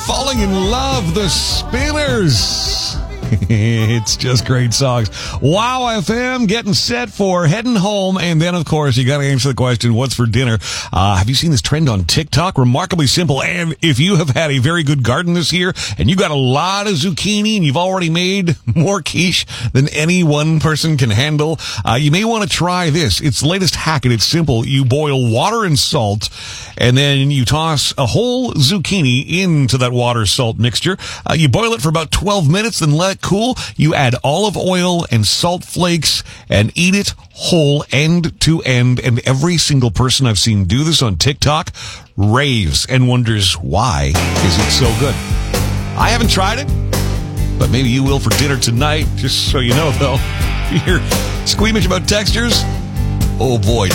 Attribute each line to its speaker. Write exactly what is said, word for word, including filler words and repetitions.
Speaker 1: Falling in Love, the Spinners. It's just great songs. Wow F M getting set for heading home. And then, of course, you got to answer the question, what's for dinner? Uh, have you seen this trend on TikTok? Remarkably simple. And if you have had a very good garden this year and you got a lot of zucchini and you've already made more quiche than any one person can handle, uh, you may want to try this. It's the latest hack, and it's simple. You boil water and salt, and then you toss a whole zucchini into that water salt mixture. Uh, you boil it for about twelve minutes, then let it cool. You add olive oil and salt flakes and eat it whole, end to end. And every single person I've seen do this on TikTok raves and wonders, why is it so good? I haven't tried it, but maybe you will for dinner tonight. Just so you know, though, you're squeamish about textures. Oh boy,